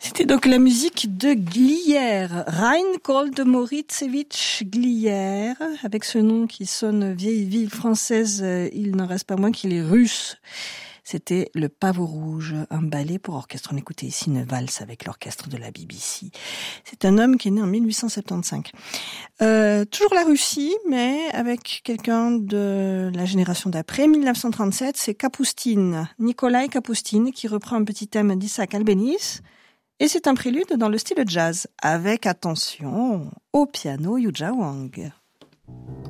C'était donc la musique de Glier, Reinhold Moritzewitsch Glier, avec ce nom qui sonne vieille ville française, il n'en reste pas moins qu'il est russe. C'était le Pavot rouge, un ballet pour orchestre. On écoutait ici une valse avec l'orchestre de la BBC. C'est un homme qui est né en 1875. Toujours la Russie, mais avec quelqu'un de la génération d'après, 1937, c'est Kapustine, Nikolai Kapustine, qui reprend un petit thème d'Isaac Albéniz. Et c'est un prélude dans le style jazz, avec, attention, au piano Yuja Wang.